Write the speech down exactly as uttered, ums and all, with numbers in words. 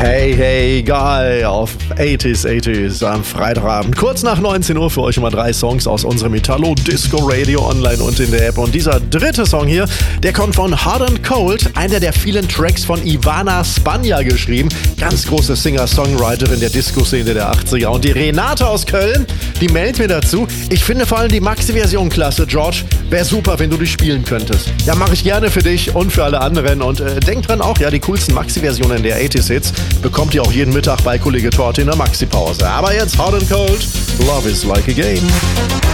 Hey, hey, geil, auf achtziger achtziger am Freitagabend. Kurz nach neunzehn Uhr für euch immer drei Songs aus unserem Italo Disco Radio online und in der App. Und dieser dritte Song hier, der kommt von Hot and Cold, einer der vielen Tracks von Ivana Spanja geschrieben. Ganz große Singer-Songwriterin der Disco-Szene der achtziger. Und die Renate aus Köln, die meldet mir dazu. Ich finde vor allem die Maxi-Version klasse, George. Wäre super, wenn du die spielen könntest. Ja, mache ich gerne für dich und für alle anderen. Und äh, denk dran auch, ja, die coolsten Maxi-Versionen der achtziger-Hits bekommt ihr auch jeden Mittag bei Kollege Torte in der Maxi-Pause. Aber jetzt Hot and Cold, Love is like a game.